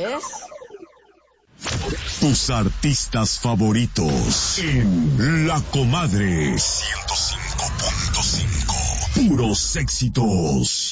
es... Tus artistas favoritos en La Comadre 105.5. Puros éxitos.